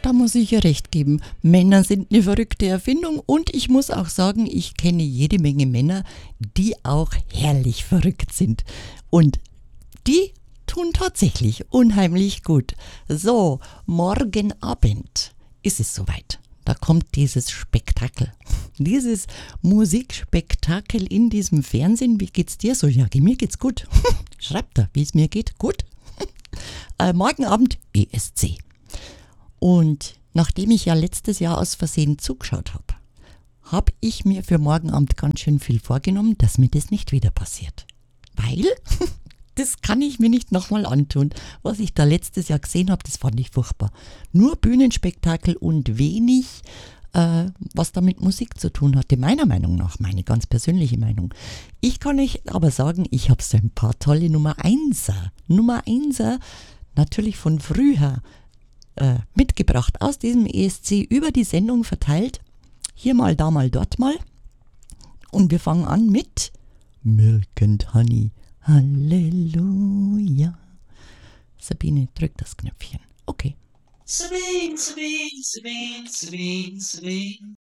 da muss ich ihr recht geben. Männer sind eine verrückte Erfindung und ich muss auch sagen, ich kenne jede Menge Männer, die auch herrlich verrückt sind. Und die tun tatsächlich unheimlich gut. So, morgen Abend ist es soweit. Da kommt dieses Spektakel. Dieses Musikspektakel in diesem Fernsehen. Wie geht's dir so? Ja, mir geht's gut. Schreibt da, wie es mir geht. Gut. Morgen Abend ESC. Und nachdem ich ja letztes Jahr aus Versehen zugeschaut habe, habe ich mir für morgen Abend ganz schön viel vorgenommen, dass mir das nicht wieder passiert. Weil, das kann ich mir nicht nochmal antun. Was ich da letztes Jahr gesehen habe, das fand ich furchtbar. Nur Bühnenspektakel und wenig, was da mit Musik zu tun hatte, meiner Meinung nach, meine ganz persönliche Meinung. Ich kann euch aber sagen, ich habe so ein paar tolle Nummer Einser, natürlich von früher, mitgebracht aus diesem ESC über die Sendung verteilt. Hier mal, da mal, dort mal. Und wir fangen an mit Milk and Honey. Halleluja. Sabine, drück das Knöpfchen. Okay. Sabine, Sabine, Sabine, Sabine, Sabine.